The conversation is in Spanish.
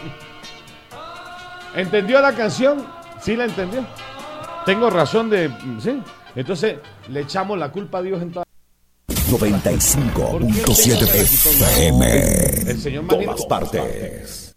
¿Entendió la canción? ¿Sí la entendió? Tengo razón de... ¿Sí? Entonces, le echamos la culpa a Dios en toda... 95.7 FM. El señor Todas Manito, partes.